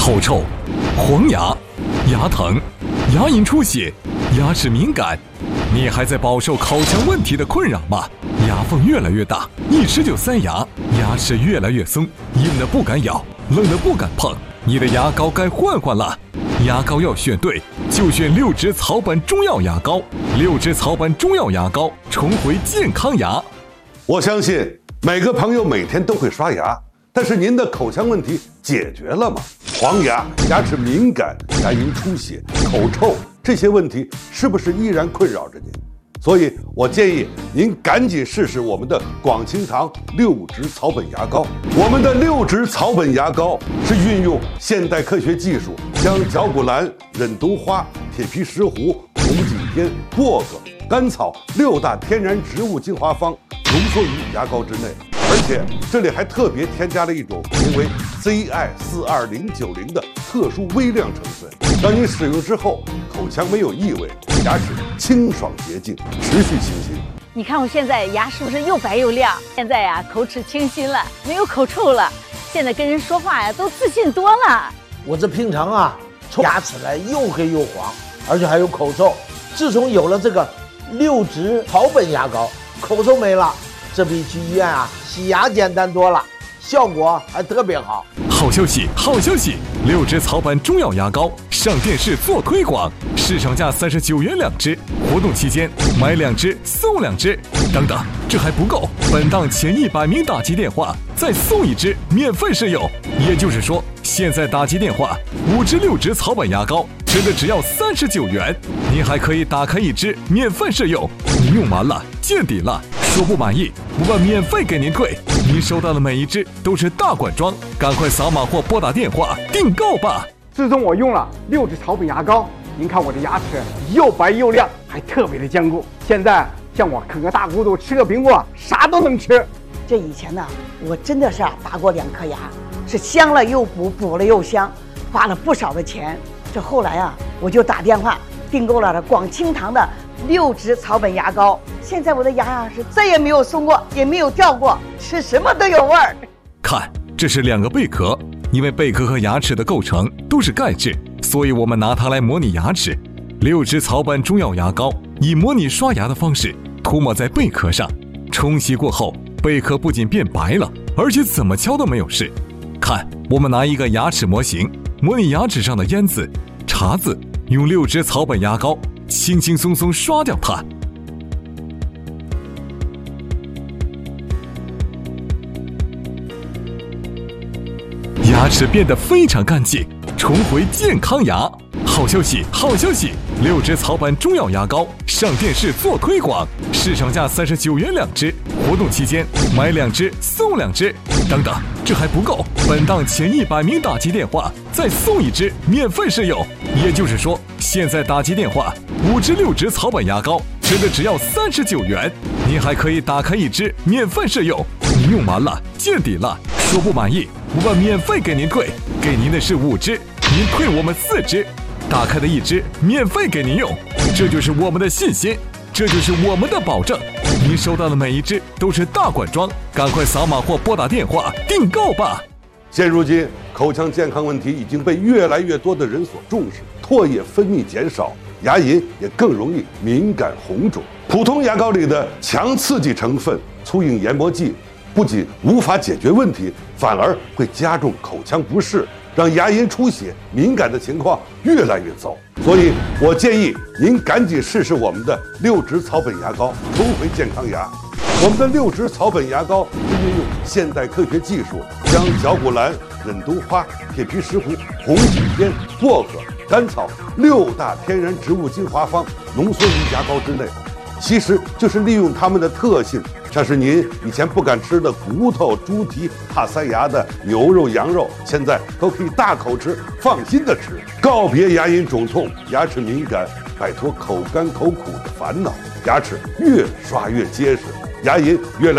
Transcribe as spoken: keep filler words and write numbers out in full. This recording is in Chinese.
口臭、黄牙、牙疼、牙龈出血、牙齿敏感，你还在饱受口腔问题的困扰吗？牙缝越来越大，一吃就塞牙，牙齿越来越松，硬的不敢咬，冷的不敢碰，你的牙膏该换换了。牙膏要选对，就选六支草本中药牙膏。六支草本中药牙膏，重回健康牙。 我相信每个朋友每天都会刷牙，但是您的口腔问题解决了吗？黄牙、牙齿敏感、牙龈出血、口臭，这些问题是不是依然困扰着您？所以我建议您赶紧试试我们的广清堂六支草本牙膏。我们的六支草本牙膏是运用现代科学技术，将绞股蓝、忍冬花、铁皮石斛、红景天、薄荷、甘草六大天然植物精华方浓缩于牙膏之内，而且这里还特别添加了一种名为 Z I 四二零九零的特殊微量成分，让你使用之后口腔没有异味，牙齿清爽洁净，持续清新。 你看我现在牙是不是又白又亮？现在呀，口齿清新了，没有口臭了。现在跟人说话呀，都自信多了。 我这平常啊，牙齿来又黑又黄，而且还有口臭。自从有了这个六支草本牙膏，口臭没了，这比去医院啊洗牙简单多了，效果还特别好。 好消息，好消息！六支草本中药牙膏上电视做推广，市场价三十九元两支，活动期间买两支送两支。等等，这还不够，本档前一百名打击电话再送一支免费试用。也就是说，现在打击电话五支六支草本牙膏真的只要三十九元，您还可以打开一支免费试用。你用完了见底了，说不满意，我们免费给您退。您收到的每一支都是大管装，赶快扫码或拨打电话订购吧。 自从我用了六支草本牙膏，您看我的牙齿又白又亮，还特别的坚固。现在像我嗑个大骨头，吃个苹果，啥都能吃。 这以前呢，我真的是啊拔过两颗牙，是香了又补，补了又香，花了不少的钱。这后来啊，我就打电话订购了广清堂的六支草本牙膏。现在我的牙啊是再也没有松过，也没有掉过，吃什么都有味儿。 看，这是两个贝壳，因为贝壳和牙齿的构成都是钙质，所以我们拿它来模拟牙齿。六支草本中药牙膏以模拟刷牙的方式涂抹在贝壳上，冲洗过后，贝壳不仅变白了，而且怎么敲都没有事。看，我们拿一个牙齿模型，模拟牙齿上的烟渍、茶渍，用六支草本牙膏轻轻松松刷掉它。牙齿变得非常干净，重回健康牙。好消息，好消息！六支草本中药牙膏上电视做推广，市场价三十九元两支，活动期间买两支送两支。等等，这还不够，本档前一百名打击电话再送一支免费试用。也就是说，现在打击电话五支六支草本牙膏真的只要三十九元，您还可以打开一支免费试用。您用完了见底了，说不满意，我们免费给您退，给您的是五支，您退我们四支，打开的一支免费给您用。这就是我们的信心，这就是我们的保证。您收到的每一支都是大管装，赶快扫码或拨打电话订购吧。 现如今，口腔健康问题已经被越来越多的人所重视，唾液分泌减少，牙龈也更容易敏感红肿。普通牙膏里的强刺激成分粗硬研磨剂不仅无法解决问题，反而会加重口腔不适，让牙龈出血、敏感的情况越来越糟。所以我建议您赶紧试试我们的六支草本牙膏，重回健康牙。我们的六支草本牙膏是运用现代科学技术，将绞股蓝、忍冬花、铁皮石斛、红景天、薄荷、甘草六大天然植物精华方浓缩于牙膏之内，其实就是利用它们的特性，像是您以前不敢吃的骨头、猪蹄，怕塞牙的牛肉、羊肉，现在都可以大口吃，放心的吃。告别牙龈肿痛、牙齿敏感，摆脱口干口苦的烦恼，牙齿越刷越结实，牙龈越来